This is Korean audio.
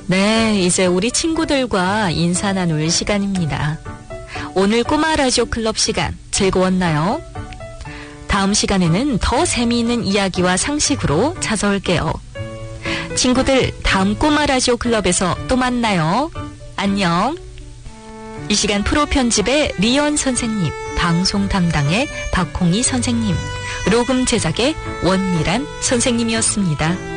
네, 이제 우리 친구들과 인사 나눌 시간입니다. 오늘 꼬마 라디오 클럽 시간 즐거웠나요? 다음 시간에는 더 재미있는 이야기와 상식으로 찾아올게요. 친구들, 다음 꼬마 라디오 클럽에서 또 만나요. 안녕. 이 시간 프로 편집의 리언 선생님, 방송 담당의 박홍희 선생님, 녹음 제작의 원미란 선생님이었습니다.